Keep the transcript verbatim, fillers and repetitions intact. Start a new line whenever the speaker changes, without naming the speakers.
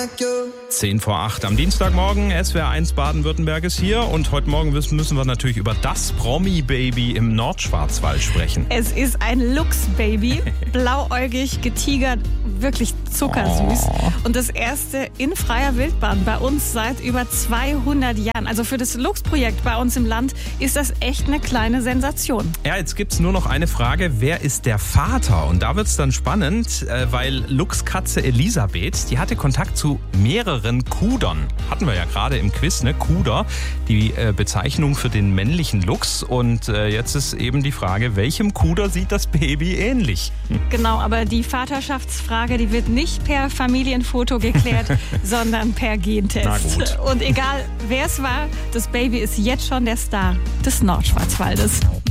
Zehn vor acht am Dienstagmorgen, S W R eins Baden-Württemberg ist hier und heute Morgen müssen wir natürlich über das Promi-Baby im Nordschwarzwald sprechen.
Es ist ein Luchsbaby, blauäugig, getigert, wirklich zuckersüß.
Oh.
Und das erste in freier Wildbahn bei uns seit über zweihundert Jahren. Also für das Luchsprojekt bei uns im Land ist das echt eine kleine Sensation.
Ja, jetzt gibt's nur noch eine Frage, wer ist der Vater? Und da wird's dann spannend, weil Luchskatze Elisabeth, die hatte Kontakt zu mehreren Kudern. Hatten wir ja gerade im Quiz, ne? Kuder, die äh, Bezeichnung für den männlichen Luchs. Und äh, jetzt ist eben die Frage, welchem Kuder sieht das Baby ähnlich? Hm.
Genau, aber die Vaterschaftsfrage, die wird nicht per Familienfoto geklärt, sondern per Gentest.
Na gut.
Und egal wer es war, das Baby ist jetzt schon der Star des Nordschwarzwaldes.